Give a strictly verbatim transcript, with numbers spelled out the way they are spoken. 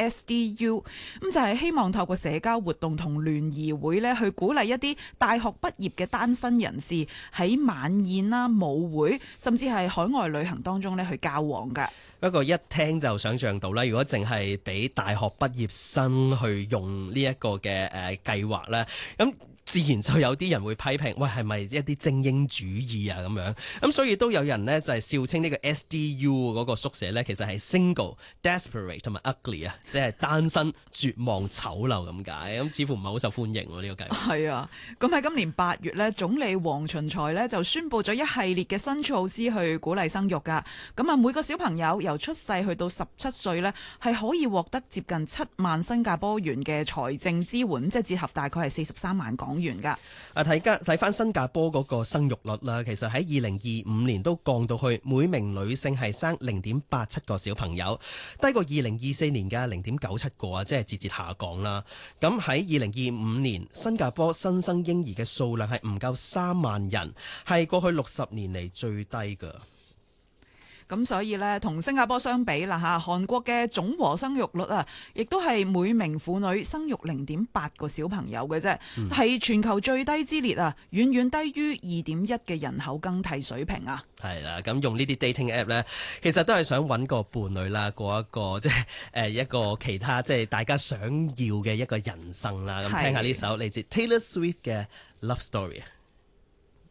S D U， 咁就係希望透過社交活動同聯誼會咧，去鼓勵一啲大學畢業嘅單身人士喺晚宴啦、舞會，甚至係海外旅行當中咧去交往㗎。 不過一聽就想像到啦，如果淨係俾大學畢業生去用呢一個嘅誒計劃咧，咁自然就有啲人會批評，喂，係咪一啲精英主義啊咁樣？咁所以都有人呢，就係笑稱呢個 S D U 嗰個宿舍呢，其實係 single、desperate 同埋 ugly 啊，即係單身、絕望、醜陋咁解。咁似乎唔係好受歡迎喎呢個計劃。 係啊，咁喺今年八月呢，總理黃循財呢就宣布咗一系列嘅新措施去鼓勵生育㗎。咁啊，每個小朋友由出世去到十七歲呢，係可以獲得接近七萬新加坡元嘅財政支援，即係折合大概係四十三萬港元㗎。 啊，睇家睇翻新加坡嗰個生育率啦，其實喺二零二五年都降到去每名女性係生零點八七個小朋友，低過二零二四年嘅零點九七個啊，即係節節下降啦。咁喺二零二五年，新加坡新生嬰兒嘅數量係唔夠三萬人，係過去六十年嚟最低㗎。 咁所以呢，同新加坡相比啦嚇，韓國嘅總和生育率啊，亦都係每名婦女生育零點八個小朋友嘅啫，係、嗯、全球最低之列啊，遠遠低於二點一嘅人口更替水平啊。係啦，咁用呢啲 dating app 呢，其實都係想揾個伴侶啦，過一個即係誒一個其他即係大家想要嘅一個人生啦。咁聽下呢首嚟自 Taylor Swift 嘅 Love Story。